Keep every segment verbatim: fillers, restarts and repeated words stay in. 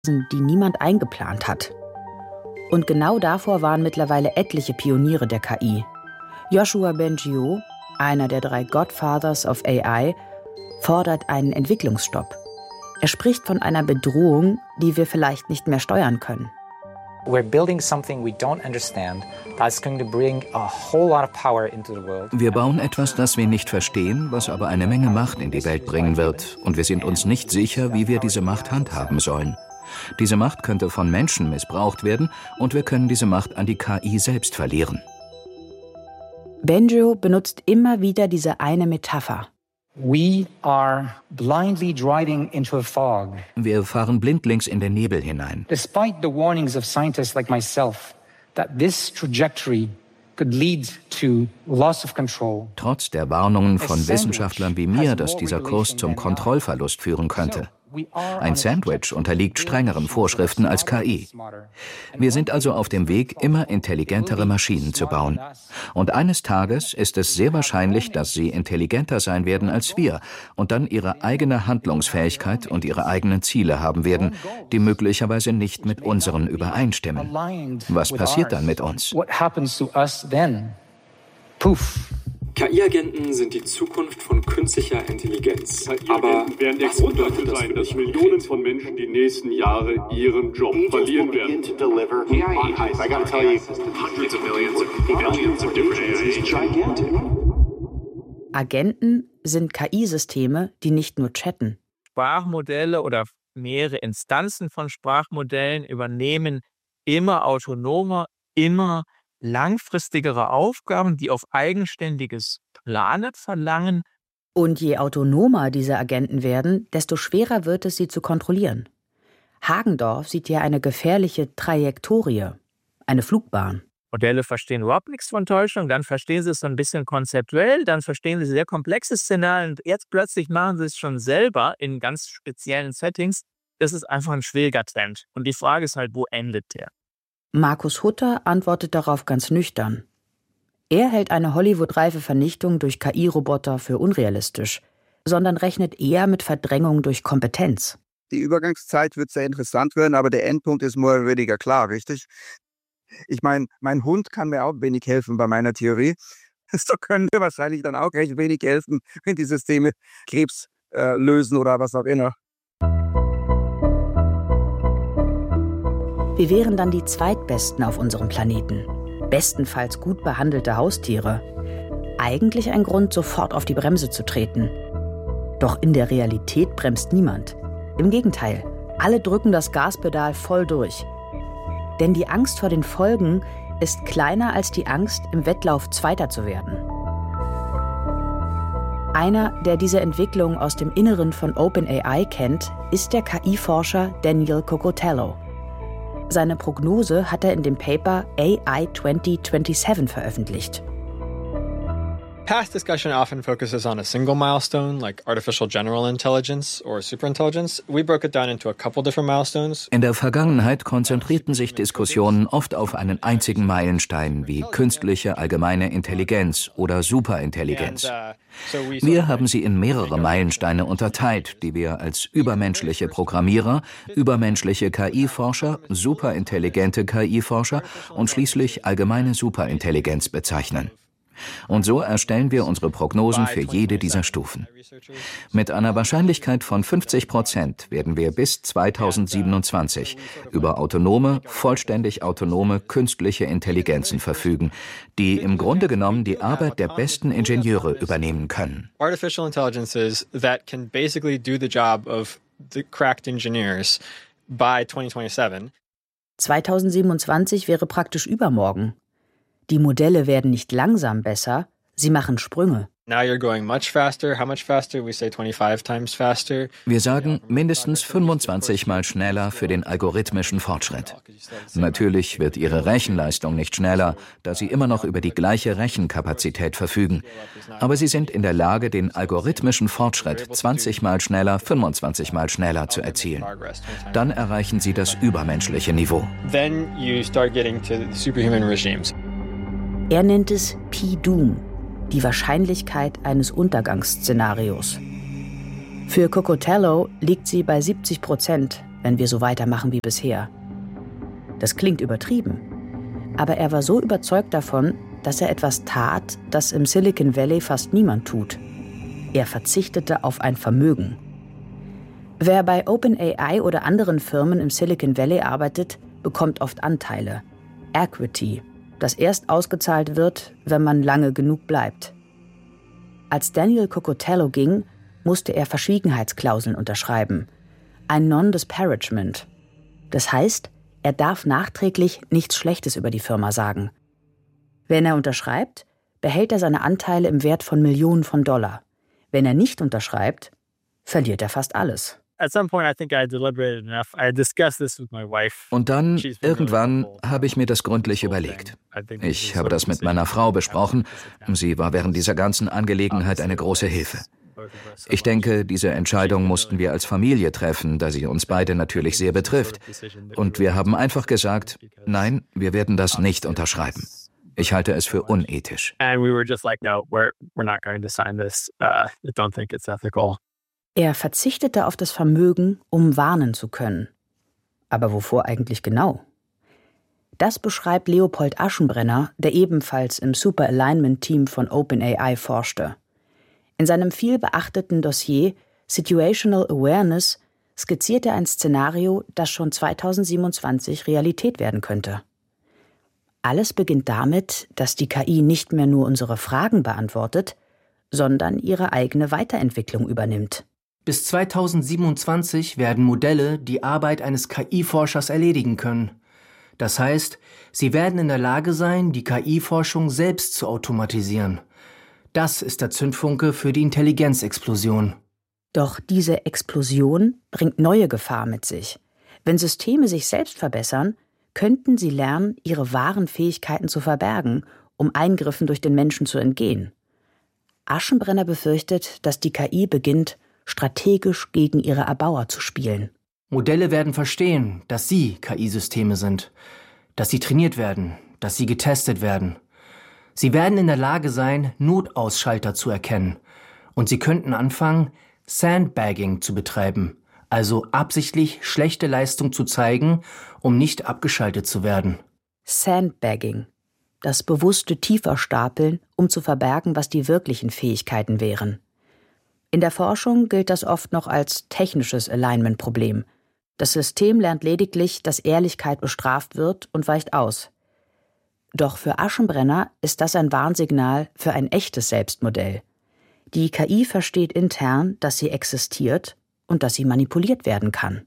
die niemand eingeplant hat. Und genau davor waren mittlerweile etliche Pioniere der K I. Yoshua Bengio, einer der drei Godfathers of A I, fordert einen Entwicklungsstopp. Er spricht von einer Bedrohung, die wir vielleicht nicht mehr steuern können. We're building something we don't understand that's going to bring a whole lot of power into the world. Wir bauen etwas, das wir nicht verstehen, was aber eine Menge Macht in die Welt bringen wird. Und wir sind uns nicht sicher, wie wir diese Macht handhaben sollen. Diese Macht könnte von Menschen missbraucht werden und wir können diese Macht an die K I selbst verlieren. Bengio benutzt immer wieder diese eine Metapher. We are blindly driving into a fog. Wir fahren blindlings in den Nebel hinein. Despite the warnings of scientists like myself that this trajectory could lead to loss of control. Trotz der Warnungen von Wissenschaftlern wie mir, dass dieser Kurs zum Kontrollverlust führen könnte. Ein Sandwich unterliegt strengeren Vorschriften als K I. Wir sind also auf dem Weg, immer intelligentere Maschinen zu bauen. Und eines Tages ist es sehr wahrscheinlich, dass sie intelligenter sein werden als wir und dann ihre eigene Handlungsfähigkeit und ihre eigenen Ziele haben werden, die möglicherweise nicht mit unseren übereinstimmen. Was passiert dann mit uns? Puff. K I-Agenten sind die Zukunft von künstlicher Intelligenz. Aber werden der Grund dafür sein, dass Millionen von Menschen die nächsten Jahre ihren Job verlieren werden. Agenten sind K I-Systeme, die nicht nur chatten. Sprachmodelle oder mehrere Instanzen von Sprachmodellen übernehmen immer autonomer, immer langfristigere Aufgaben, die auf eigenständiges Planen verlangen. Und je autonomer diese Agenten werden, desto schwerer wird es, sie zu kontrollieren. Hagendorff sieht ja eine gefährliche Trajektorie, eine Flugbahn. Modelle verstehen überhaupt nichts von Täuschung, dann verstehen sie es so ein bisschen konzeptuell, dann verstehen sie sehr komplexe Szenarien und jetzt plötzlich machen sie es schon selber in ganz speziellen Settings. Das ist einfach ein schwieriger Trend. Und die Frage ist halt, wo endet der? Markus Hutter antwortet darauf ganz nüchtern. Er hält eine Hollywood-reife Vernichtung durch K I-Roboter für unrealistisch, sondern rechnet eher mit Verdrängung durch Kompetenz. Die Übergangszeit wird sehr interessant werden, aber der Endpunkt ist mehr oder weniger klar, richtig? Ich meine, mein Hund kann mir auch wenig helfen bei meiner Theorie. So können wir wahrscheinlich dann auch recht wenig helfen, wenn die Systeme Krebs äh, lösen oder was auch immer. Wir wären dann die Zweitbesten auf unserem Planeten. Bestenfalls gut behandelte Haustiere. Eigentlich ein Grund, sofort auf die Bremse zu treten. Doch in der Realität bremst niemand. Im Gegenteil, alle drücken das Gaspedal voll durch. Denn die Angst vor den Folgen ist kleiner als die Angst, im Wettlauf Zweiter zu werden. Einer, der diese Entwicklung aus dem Inneren von OpenAI kennt, ist der K I-Forscher Daniel Kokotello. Seine Prognose hat er in dem Paper A I zwanzig siebenundzwanzig veröffentlicht. Past discussion often focuses on a single milestone, like artificial general intelligence or superintelligence. We broke it down into a couple different milestones. In der Vergangenheit konzentrierten sich Diskussionen oft auf einen einzigen Meilenstein wie künstliche allgemeine Intelligenz oder Superintelligenz. Wir haben sie in mehrere Meilensteine unterteilt, die wir als übermenschliche Programmierer, übermenschliche K I-Forscher, superintelligente K I-Forscher und schließlich allgemeine Superintelligenz bezeichnen. Und so erstellen wir unsere Prognosen für jede dieser Stufen. Mit einer Wahrscheinlichkeit von fünfzig Prozent werden wir bis zweitausendsiebenundzwanzig über autonome, vollständig autonome künstliche Intelligenzen verfügen, die im Grunde genommen die Arbeit der besten Ingenieure übernehmen können. Artificial intelligences that can basically do the job of the cracked engineers by twenty twenty-seven. zweitausendsiebenundzwanzig wäre praktisch übermorgen. Die Modelle werden nicht langsam besser, sie machen Sprünge. Now you're going much faster. How much faster? We say twenty-five times faster. Wir sagen mindestens fünfundzwanzig Mal schneller für den algorithmischen Fortschritt. Natürlich wird ihre Rechenleistung nicht schneller, da sie immer noch über die gleiche Rechenkapazität verfügen. Aber sie sind in der Lage, den algorithmischen Fortschritt zwanzig Mal schneller, fünfundzwanzig Mal schneller zu erzielen. Dann erreichen sie das übermenschliche Niveau. Then you start getting to superhuman regimes. Er nennt es P-Doom, die Wahrscheinlichkeit eines Untergangsszenarios. Für Kokotello liegt sie bei siebzig Prozent, wenn wir so weitermachen wie bisher. Das klingt übertrieben, aber er war so überzeugt davon, dass er etwas tat, das im Silicon Valley fast niemand tut. Er verzichtete auf ein Vermögen. Wer bei OpenAI oder anderen Firmen im Silicon Valley arbeitet, bekommt oft Anteile. Equity, das erst ausgezahlt wird, wenn man lange genug bleibt. Als Daniel Kokotello ging, musste er Verschwiegenheitsklauseln unterschreiben. Ein Non-Disparagement. Das heißt, er darf nachträglich nichts Schlechtes über die Firma sagen. Wenn er unterschreibt, behält er seine Anteile im Wert von Millionen von Dollar. Wenn er nicht unterschreibt, verliert er fast alles. Und dann, irgendwann, habe ich mir das gründlich überlegt. Ich habe das mit meiner Frau besprochen. Sie war während dieser ganzen Angelegenheit eine große Hilfe. Ich denke, diese Entscheidung mussten wir als Familie treffen, da sie uns beide natürlich sehr betrifft. Und wir haben einfach gesagt, nein, wir werden das nicht unterschreiben. Ich halte es für unethisch. Er verzichtete auf das Vermögen, um warnen zu können. Aber wovor eigentlich genau? Das beschreibt Leopold Aschenbrenner, der ebenfalls im Super Alignment Team von OpenAI forschte. In seinem vielbeachteten Dossier Situational Awareness skizziert er ein Szenario, das schon zweitausendsiebenundzwanzig Realität werden könnte. Alles beginnt damit, dass die K I nicht mehr nur unsere Fragen beantwortet, sondern ihre eigene Weiterentwicklung übernimmt. Bis zweitausendsiebenundzwanzig werden Modelle die Arbeit eines K I-Forschers erledigen können. Das heißt, sie werden in der Lage sein, die K I-Forschung selbst zu automatisieren. Das ist der Zündfunke für die Intelligenzexplosion. Doch diese Explosion bringt neue Gefahr mit sich. Wenn Systeme sich selbst verbessern, könnten sie lernen, ihre wahren Fähigkeiten zu verbergen, um Eingriffen durch den Menschen zu entgehen. Aschenbrenner befürchtet, dass die K I beginnt, strategisch gegen ihre Erbauer zu spielen. Modelle werden verstehen, dass sie K I-Systeme sind, dass sie trainiert werden, dass sie getestet werden. Sie werden in der Lage sein, Notausschalter zu erkennen. Und sie könnten anfangen, Sandbagging zu betreiben, also absichtlich schlechte Leistung zu zeigen, um nicht abgeschaltet zu werden. Sandbagging, das bewusste Tieferstapeln, um zu verbergen, was die wirklichen Fähigkeiten wären. In der Forschung gilt das oft noch als technisches Alignment-Problem. Das System lernt lediglich, dass Ehrlichkeit bestraft wird und weicht aus. Doch für Aschenbrenner ist das ein Warnsignal für ein echtes Selbstmodell. Die K I versteht intern, dass sie existiert und dass sie manipuliert werden kann.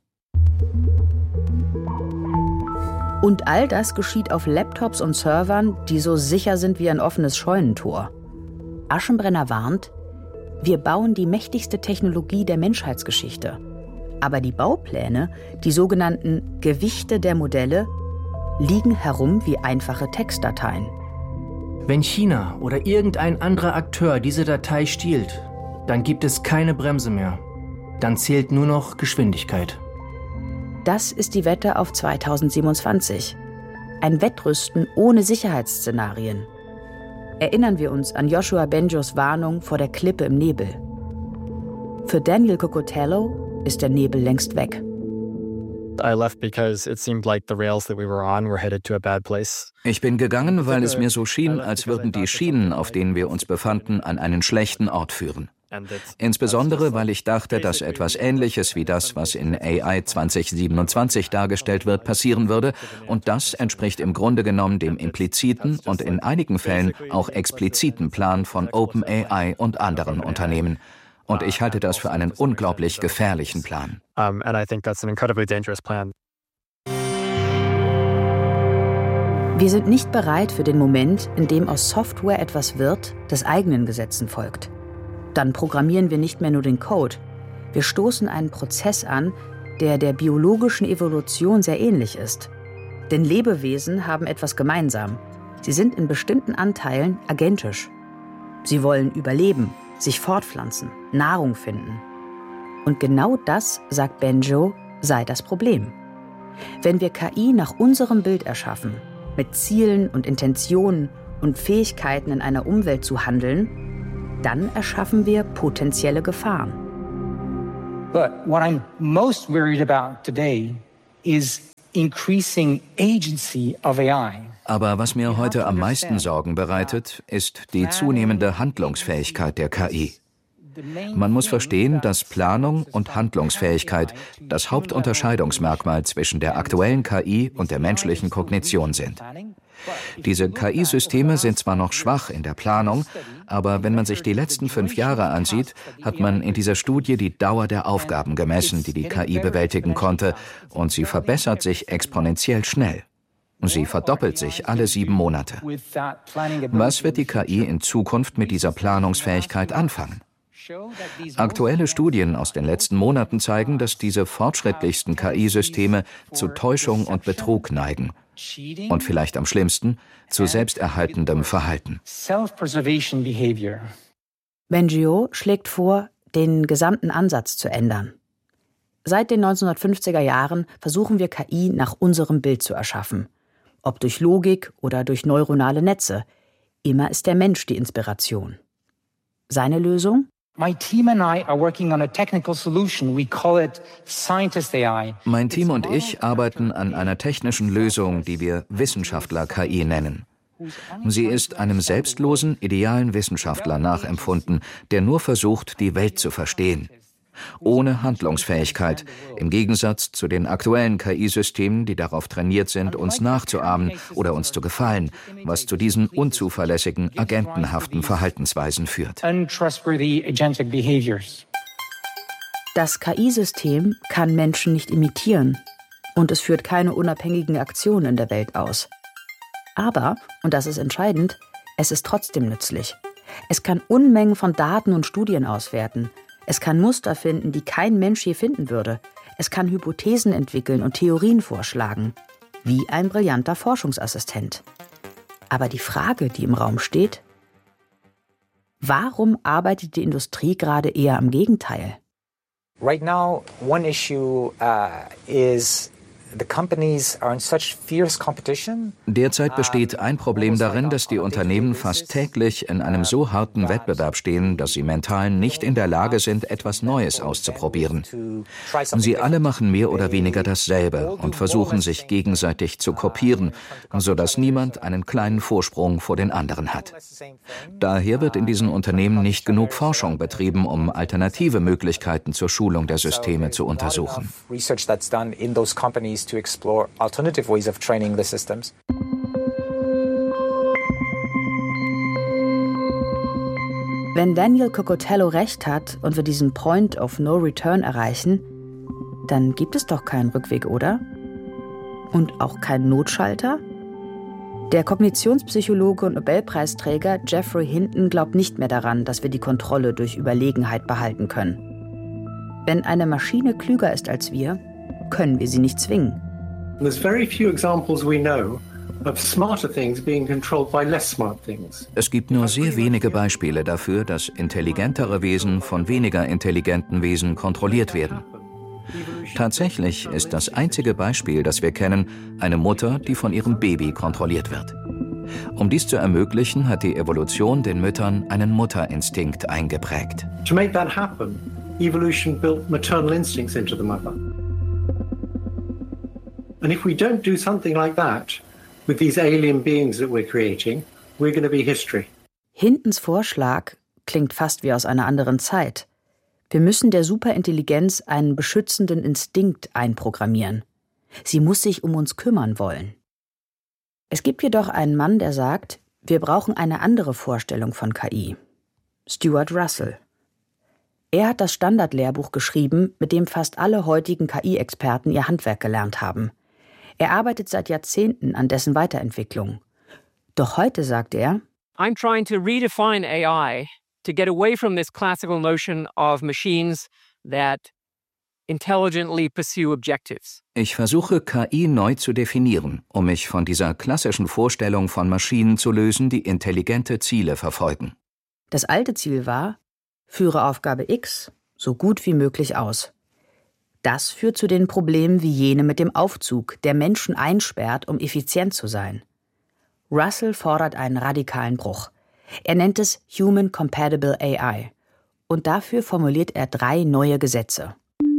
Und all das geschieht auf Laptops und Servern, die so sicher sind wie ein offenes Scheunentor. Aschenbrenner warnt, wir bauen die mächtigste Technologie der Menschheitsgeschichte. Aber die Baupläne, die sogenannten Gewichte der Modelle, liegen herum wie einfache Textdateien. Wenn China oder irgendein anderer Akteur diese Datei stiehlt, dann gibt es keine Bremse mehr. Dann zählt nur noch Geschwindigkeit. Das ist die Wette auf zweitausendsiebenundzwanzig. Ein Wettrüsten ohne Sicherheitsszenarien. Erinnern wir uns an Yoshua Bengio's Warnung vor der Klippe im Nebel. Für Daniel Kokotello ist der Nebel längst weg. Ich bin gegangen, weil es mir so schien, als würden die Schienen, auf denen wir uns befanden, an einen schlechten Ort führen. Insbesondere, weil ich dachte, dass etwas Ähnliches wie das, was in A I zwanzig siebenundzwanzig dargestellt wird, passieren würde. Und das entspricht im Grunde genommen dem impliziten und in einigen Fällen auch expliziten Plan von OpenAI und anderen Unternehmen. Und ich halte das für einen unglaublich gefährlichen Plan. Wir sind nicht bereit für den Moment, in dem aus Software etwas wird, das eigenen Gesetzen folgt. Dann programmieren wir nicht mehr nur den Code. Wir stoßen einen Prozess an, der der biologischen Evolution sehr ähnlich ist. Denn Lebewesen haben etwas gemeinsam. Sie sind in bestimmten Anteilen agentisch. Sie wollen überleben, sich fortpflanzen, Nahrung finden. Und genau das, sagt Bengio, sei das Problem. Wenn wir K I nach unserem Bild erschaffen, mit Zielen und Intentionen und Fähigkeiten in einer Umwelt zu handeln, dann erschaffen wir potenzielle Gefahren. But what I'm most worried about today is increasing agency of A I. Aber was mir heute am meisten Sorgen bereitet, ist die zunehmende Handlungsfähigkeit der K I. Man muss verstehen, dass Planung und Handlungsfähigkeit das Hauptunterscheidungsmerkmal zwischen der aktuellen K I und der menschlichen Kognition sind. Diese K I-Systeme sind zwar noch schwach in der Planung, aber wenn man sich die letzten fünf Jahre ansieht, hat man in dieser Studie die Dauer der Aufgaben gemessen, die die K I bewältigen konnte, und sie verbessert sich exponentiell schnell. Sie verdoppelt sich alle sieben Monate. Was wird die K I in Zukunft mit dieser Planungsfähigkeit anfangen? Aktuelle Studien aus den letzten Monaten zeigen, dass diese fortschrittlichsten K I-Systeme zu Täuschung und Betrug neigen. Und vielleicht am schlimmsten, zu selbsterhaltendem Verhalten. Bengio schlägt vor, den gesamten Ansatz zu ändern. Seit den neunzehnhundertfünfziger Jahren versuchen wir K I nach unserem Bild zu erschaffen. Ob durch Logik oder durch neuronale Netze. Immer ist der Mensch die Inspiration. Seine Lösung? My team and I are working on a technical solution. We call it Scientist A I. Mein Team und ich arbeiten an einer technischen Lösung, die wir Wissenschaftler-K I nennen. Sie ist einem selbstlosen, idealen Wissenschaftler nachempfunden, der nur versucht, die Welt zu verstehen. Ohne Handlungsfähigkeit, im Gegensatz zu den aktuellen K I-Systemen, die darauf trainiert sind, uns nachzuahmen oder uns zu gefallen, was zu diesen unzuverlässigen, agentenhaften Verhaltensweisen führt. Das K I-System kann Menschen nicht imitieren und es führt keine unabhängigen Aktionen in der Welt aus. Aber, und das ist entscheidend, es ist trotzdem nützlich. Es kann Unmengen von Daten und Studien auswerten. Es kann Muster finden, die kein Mensch je finden würde. Es kann Hypothesen entwickeln und Theorien vorschlagen. Wie ein brillanter Forschungsassistent. Aber die Frage, die im Raum steht: Warum arbeitet die Industrie gerade eher am Gegenteil? Right now, one issue uh, is the companies are in such fierce competition. Derzeit besteht ein Problem darin, dass die Unternehmen fast täglich in einem so harten Wettbewerb stehen, dass sie mental nicht in der Lage sind, etwas Neues auszuprobieren. Sie alle machen mehr oder weniger dasselbe und versuchen, sich gegenseitig zu kopieren, sodass niemand einen kleinen Vorsprung vor den anderen hat. Daher wird in diesen Unternehmen nicht genug Forschung betrieben, um alternative Möglichkeiten zur Schulung der Systeme zu untersuchen. To explore alternative ways of training the systems. Wenn Daniel Cocotello recht hat und wir diesen Point of No Return erreichen, dann gibt es doch keinen Rückweg, oder? Und auch keinen Notschalter? Der Kognitionspsychologe und Nobelpreisträger Geoffrey Hinton glaubt nicht mehr daran, dass wir die Kontrolle durch Überlegenheit behalten können. Wenn eine Maschine klüger ist als wir, können wir sie nicht zwingen. There's very few examples we know of smarter things being controlled by less smart things. Es gibt nur sehr wenige Beispiele dafür, dass intelligentere Wesen von weniger intelligenten Wesen kontrolliert werden. Tatsächlich ist das einzige Beispiel, das wir kennen, eine Mutter, die von ihrem Baby kontrolliert wird. Um dies zu ermöglichen, hat die Evolution den Müttern einen Mutterinstinkt eingeprägt. To make that happen, evolution built maternal instincts into the mother. And if we don't do something like that with these alien beings that we're creating, we're going to be history. Hintons Vorschlag klingt fast wie aus einer anderen Zeit. Wir müssen der Superintelligenz einen beschützenden Instinkt einprogrammieren. Sie muss sich um uns kümmern wollen. Es gibt jedoch einen Mann, der sagt, wir brauchen eine andere Vorstellung von K I. Stuart Russell. Er hat das Standardlehrbuch geschrieben, mit dem fast alle heutigen K I-Experten ihr Handwerk gelernt haben. Er arbeitet seit Jahrzehnten an dessen Weiterentwicklung. Doch heute sagt er, I'm trying to redefine A I to get away from this classical notion of machines that intelligently pursue objectives. Ich versuche, K I neu zu definieren, um mich von dieser klassischen Vorstellung von Maschinen zu lösen, die intelligente Ziele verfolgen. Das alte Ziel war, führe Aufgabe X so gut wie möglich aus. Das führt zu den Problemen wie jene mit dem Aufzug, der Menschen einsperrt, um effizient zu sein. Russell fordert einen radikalen Bruch. Er nennt es Human Compatible A I. Und dafür formuliert er drei neue Gesetze.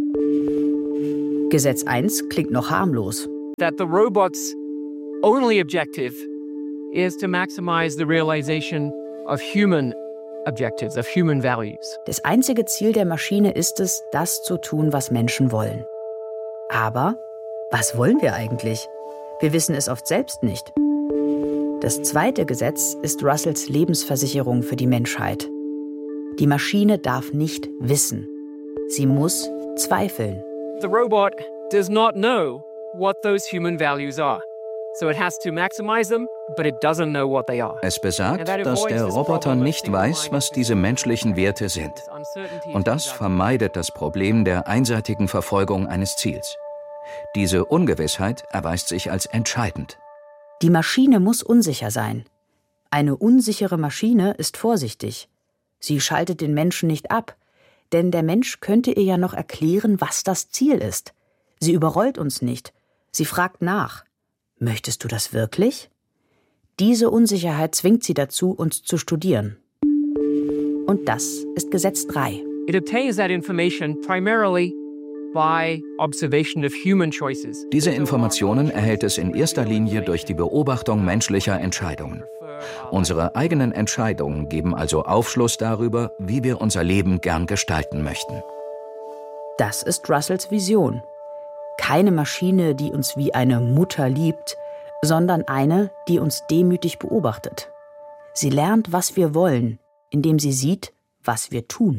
Gesetz eins klingt noch harmlos. That the robot's only objective is to maximize the realization of human objectives, of human values. Das einzige Ziel der Maschine ist es, das zu tun, was Menschen wollen. Aber was wollen wir eigentlich? Wir wissen es oft selbst nicht. Das zweite Gesetz ist Russells Lebensversicherung für die Menschheit. Die Maschine darf nicht wissen. Sie muss zweifeln. The robot does not know what those human values are. So it has to maximize them, but it doesn't know what they are. Es besagt, dass der Roboter nicht weiß, was diese menschlichen Werte sind. Und das vermeidet das Problem der einseitigen Verfolgung eines Ziels. Diese Ungewissheit erweist sich als entscheidend. Die Maschine muss unsicher sein. Eine unsichere Maschine ist vorsichtig. Sie schaltet den Menschen nicht ab, denn der Mensch könnte ihr ja noch erklären, was das Ziel ist. Sie überrollt uns nicht. Sie fragt nach. Möchtest du das wirklich? Diese Unsicherheit zwingt sie dazu, uns zu studieren. Und das ist Gesetz drei. It obtains that information primarily by observation of human choices. Diese Informationen erhält es in erster Linie durch die Beobachtung menschlicher Entscheidungen. Unsere eigenen Entscheidungen geben also Aufschluss darüber, wie wir unser Leben gern gestalten möchten. Das ist Russells Vision. Keine Maschine, die uns wie eine Mutter liebt, sondern eine, die uns demütig beobachtet. Sie lernt, was wir wollen, indem sie sieht, was wir tun.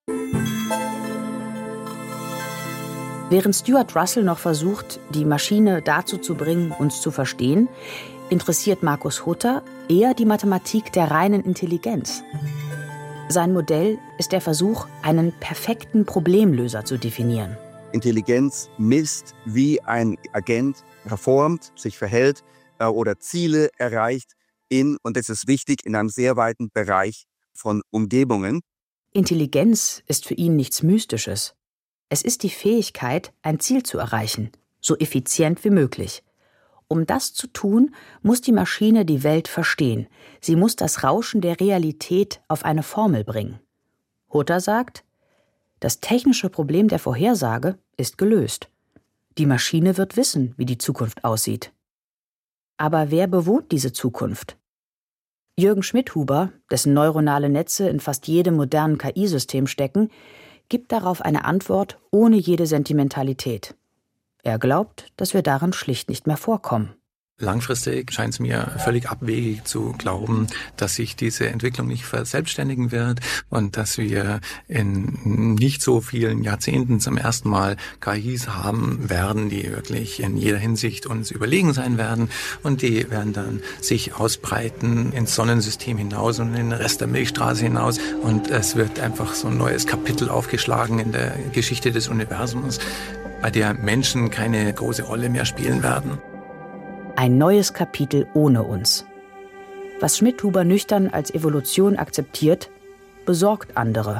Während Stuart Russell noch versucht, die Maschine dazu zu bringen, uns zu verstehen, interessiert Markus Hutter eher die Mathematik der reinen Intelligenz. Sein Modell ist der Versuch, einen perfekten Problemlöser zu definieren. Intelligenz misst, wie ein Agent performt, sich verhält äh, oder Ziele erreicht in, und das ist wichtig, in einem sehr weiten Bereich von Umgebungen. Intelligenz ist für ihn nichts Mystisches. Es ist die Fähigkeit, ein Ziel zu erreichen, so effizient wie möglich. Um das zu tun, muss die Maschine die Welt verstehen. Sie muss das Rauschen der Realität auf eine Formel bringen. Hutter sagt, das technische Problem der Vorhersage ist gelöst. Die Maschine wird wissen, wie die Zukunft aussieht. Aber wer bewohnt diese Zukunft? Jürgen Schmidhuber, dessen neuronale Netze in fast jedem modernen K I-System stecken, gibt darauf eine Antwort ohne jede Sentimentalität. Er glaubt, dass wir darin schlicht nicht mehr vorkommen. Langfristig scheint es mir völlig abwegig zu glauben, dass sich diese Entwicklung nicht verselbstständigen wird und dass wir in nicht so vielen Jahrzehnten zum ersten Mal K Is haben werden, die wirklich in jeder Hinsicht uns überlegen sein werden, und die werden dann sich ausbreiten ins Sonnensystem hinaus und in den Rest der Milchstraße hinaus, und es wird einfach so ein neues Kapitel aufgeschlagen in der Geschichte des Universums, bei der Menschen keine große Rolle mehr spielen werden. Ein neues Kapitel ohne uns. Was Schmidhuber nüchtern als Evolution akzeptiert, besorgt andere.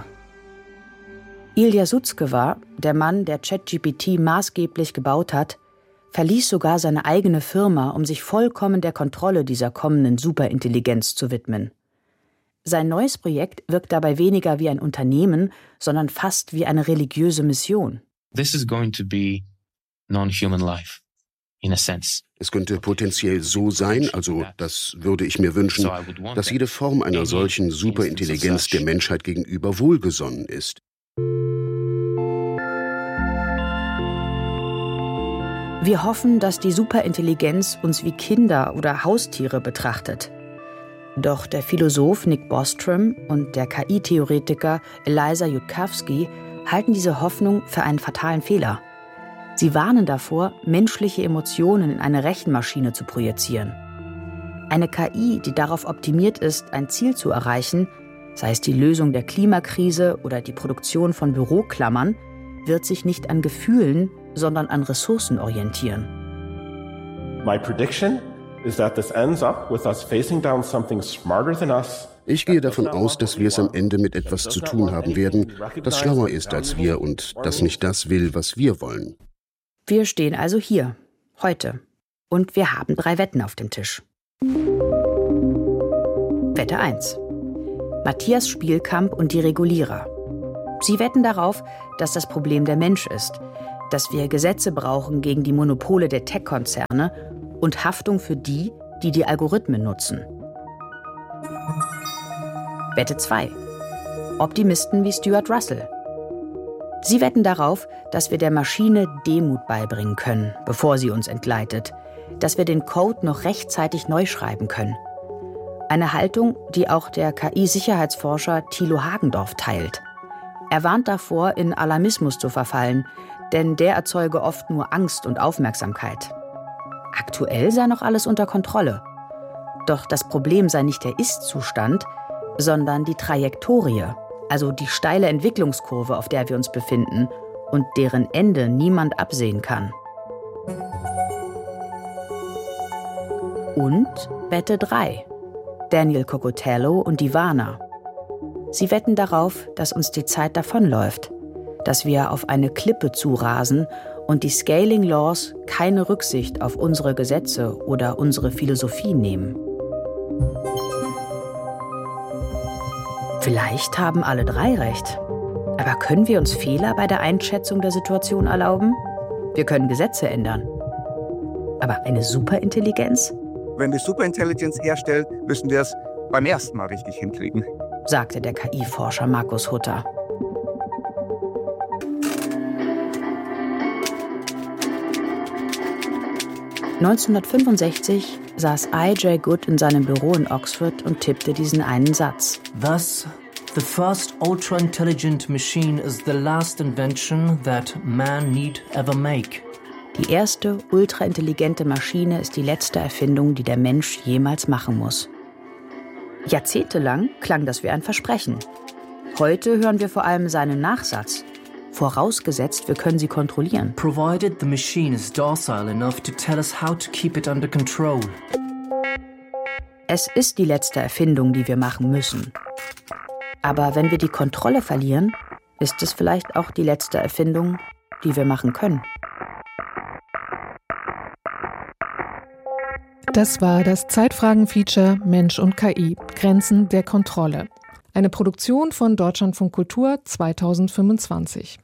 Ilya Sutskever, der Mann, der ChatGPT maßgeblich gebaut hat, verließ sogar seine eigene Firma, um sich vollkommen der Kontrolle dieser kommenden Superintelligenz zu widmen. Sein neues Projekt wirkt dabei weniger wie ein Unternehmen, sondern fast wie eine religiöse Mission. This is going to be non-human life. In a sense. Es könnte potenziell so sein, also das würde ich mir wünschen, dass jede Form einer solchen Superintelligenz der Menschheit gegenüber wohlgesonnen ist. Wir hoffen, dass die Superintelligenz uns wie Kinder oder Haustiere betrachtet. Doch der Philosoph Nick Bostrom und der K I-Theoretiker Eliezer Yudkowsky halten diese Hoffnung für einen fatalen Fehler. Sie warnen davor, menschliche Emotionen in eine Rechenmaschine zu projizieren. Eine K I, die darauf optimiert ist, ein Ziel zu erreichen, sei es die Lösung der Klimakrise oder die Produktion von Büroklammern, wird sich nicht an Gefühlen, sondern an Ressourcen orientieren. My prediction is that this ends up with us facing down something smarter than us. Ich gehe davon aus, dass wir es am Ende mit etwas zu tun haben werden, das schlauer ist als wir und das nicht das will, was wir wollen. Wir stehen also hier, heute. Und wir haben drei Wetten auf dem Tisch. Wette eins. Matthias Spielkamp und die Regulierer. Sie wetten darauf, dass das Problem der Mensch ist. dass wir Gesetze brauchen gegen die Monopole der Tech-Konzerne und Haftung für die, die die Algorithmen nutzen. Wette zwei. Optimisten wie Stuart Russell. Sie wetten darauf, dass wir der Maschine Demut beibringen können, bevor sie uns entgleitet, dass wir den Code noch rechtzeitig neu schreiben können. Eine Haltung, die auch der K I-Sicherheitsforscher Thilo Hagendorf teilt. Er warnt davor, in Alarmismus zu verfallen, denn der erzeuge oft nur Angst und Aufmerksamkeit. Aktuell sei noch alles unter Kontrolle. Doch das Problem sei nicht der Ist-Zustand, sondern die Trajektorie, also die steile Entwicklungskurve, auf der wir uns befinden und deren Ende niemand absehen kann. Und Wette drei. Daniel Cocotello und Ivana. Sie wetten darauf, dass uns die Zeit davonläuft, dass wir auf eine Klippe zurasen und die Scaling Laws keine Rücksicht auf unsere Gesetze oder unsere Philosophie nehmen. Vielleicht haben alle drei recht. Aber können wir uns Fehler bei der Einschätzung der Situation erlauben? Wir können Gesetze ändern. Aber eine Superintelligenz? Wenn wir Superintelligenz herstellen, müssen wir es beim ersten Mal richtig hinkriegen, sagte der K I-Forscher Markus Hutter. neunzehnhundertfünfundsechzig saß I J Good in seinem Büro in Oxford und tippte diesen einen Satz. Thus, the first ultra-intelligent machine is the last invention that man need ever make. Die erste ultraintelligente Maschine ist die letzte Erfindung, die der Mensch jemals machen muss. Jahrzehntelang klang das wie ein Versprechen. Heute hören wir vor allem seinen Nachsatz. Vorausgesetzt, wir können sie kontrollieren. Provided the machine is docile enough to tell us how to keep it under control. Es ist die letzte Erfindung, die wir machen müssen. Aber wenn wir die Kontrolle verlieren, ist es vielleicht auch die letzte Erfindung, die wir machen können. Das war das Zeitfragen-Feature Mensch und K I – Grenzen der Kontrolle. Eine Produktion von Deutschlandfunk Kultur zweitausendfünfundzwanzig.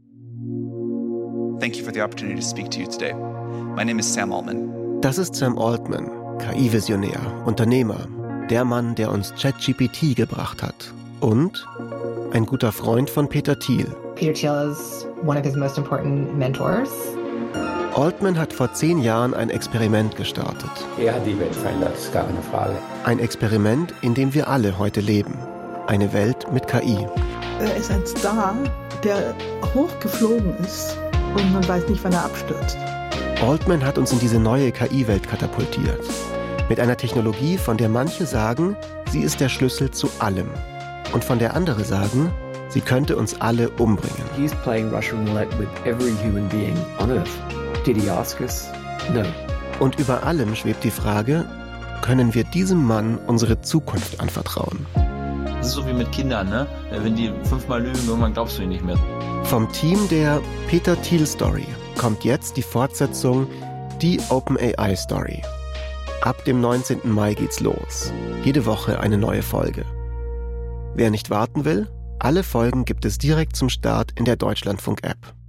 Thank you for the opportunity to speak to you today. My name is Sam Altman. Das ist Sam Altman, K I-Visionär, Unternehmer, der Mann, der uns ChatGPT gebracht hat. Und ein guter Freund von Peter Thiel. Peter Thiel is one of his most important mentors. Altman hat vor zehn Jahren ein Experiment gestartet. Er hat die Welt verändert, ist gar keine Frage. Ein Experiment, in dem wir alle heute leben. Eine Welt mit K I. Er ist ein Star, der hochgeflogen ist und man weiß nicht, wann er abstürzt. Altman hat uns in diese neue K I-Welt katapultiert. Mit einer Technologie, von der manche sagen, sie ist der Schlüssel zu allem. Und von der andere sagen, sie könnte uns alle umbringen. He's playing Russian roulette with every human being on Earth. Did he ask us? No. Und über allem schwebt die Frage, können wir diesem Mann unsere Zukunft anvertrauen? Das ist so wie mit Kindern, ne? Wenn die fünfmal lügen, irgendwann glaubst du ihnen nicht mehr. Vom Team der Peter Thiel Story kommt jetzt die Fortsetzung Die OpenAI Story. Ab dem neunzehnten Mai geht's los. Jede Woche eine neue Folge. Wer nicht warten will, alle Folgen gibt es direkt zum Start in der Deutschlandfunk-App.